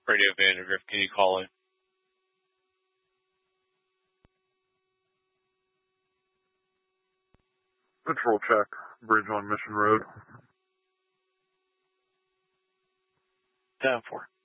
Radio Vandergrift, can you call in? Patrol check. Bridge on Mission Road. 10-4.